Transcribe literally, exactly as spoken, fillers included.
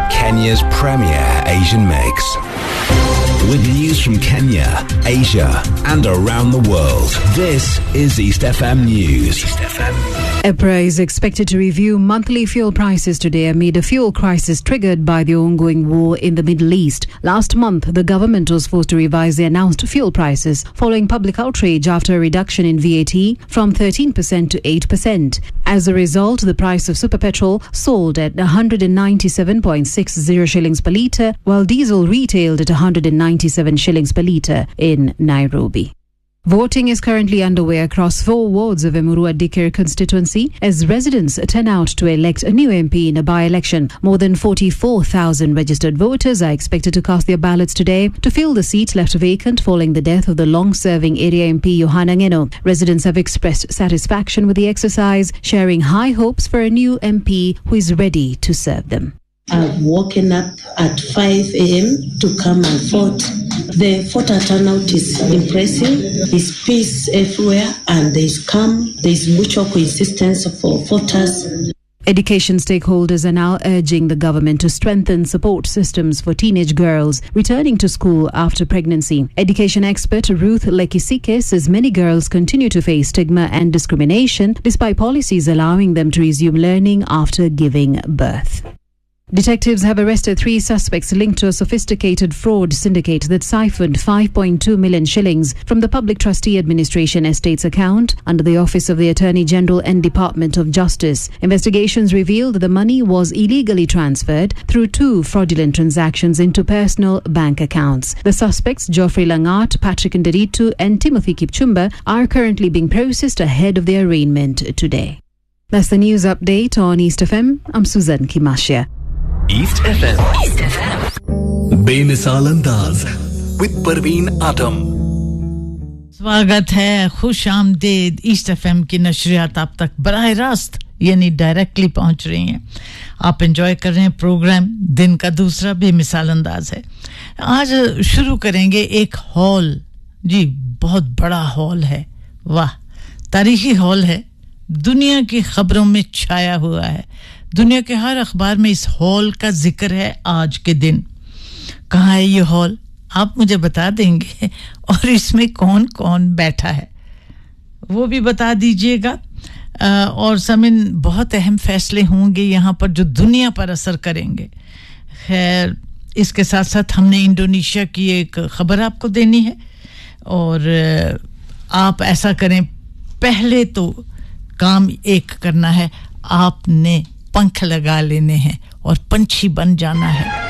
Kenya's premier Asian mix. With news from Kenya, Asia, and around the world, this is East F M News. East F M. EPRA is expected to review monthly fuel prices today amid a fuel crisis triggered by the ongoing war in the Middle East. Last month, the government was forced to revise the announced fuel prices following public outrage after a reduction in V A T from thirteen percent to eight percent. As a result, the price of super petrol sold at one hundred ninety-seven point six zero shillings per litre, while diesel retailed at one hundred ninety-seven shillings per litre in Nairobi. Voting is currently underway across four wards of Emurua Dikir constituency as residents turn out to elect a new M P in a by-election. More than forty-four thousand registered voters are expected to cast their ballots today to fill the seat left vacant following the death of the long-serving area M P Yohana Ngeno. Residents have expressed satisfaction with the exercise, sharing high hopes for a new M P who is ready to serve them. I've woken up at five a.m. to come and vote. The voter turnout is impressive. There's peace everywhere and there's calm. There's mutual coexistence for voters. Education stakeholders are now urging the government to strengthen support systems for teenage girls returning to school after pregnancy. Education expert Ruth Lekisike says many girls continue to face stigma and discrimination despite policies allowing them to resume learning after giving birth. Detectives have arrested three suspects linked to a sophisticated fraud syndicate that siphoned five point two million shillings from the Public Trustee Administration Estates account under the Office of the Attorney General and Department of Justice. Investigations revealed that the money was illegally transferred through two fraudulent transactions into personal bank accounts. The suspects, Geoffrey Langat, Patrick Nderitu and Timothy Kipchumba, are currently being processed ahead of their arraignment today. That's the news update on East F M. I'm Suzanne Kimashia. East F M. East F M. बेमिसाल अंदाज with परवीन आटम. स्वागत है, खुश आमदीद. East FM की नशरियात आप तक बराह रास्त यानी डायरेक्टली पहुंच रही हैं. आप एंजॉय कर रहे हैं प्रोग्राम. दिन का दूसरा बेमिसाल अंदाज है. आज शुरू करेंगे एक हॉल. जी, बहुत बड़ा हॉल है. वाह, तारीखी हॉल है. दुनिया की खबरों में छाया हुआ है. दुनिया के हर अखबार में इस हॉल का जिक्र है आज के दिन. कहाँ है ये हॉल, आप मुझे बता देंगे, और इसमें कौन-कौन बैठा है वो भी बता दीजिएगा. और समिन बहुत अहम फैसले होंगे यहाँ पर जो दुनिया पर असर करेंगे. खैर, इसके साथ-साथ हमने इंडोनेशिया की एक खबर आपको देनी है, और आप ऐसा करें, पहले तो काम एक करना है, आपने पंख लगा लेने हैं और पंछी बन जाना है.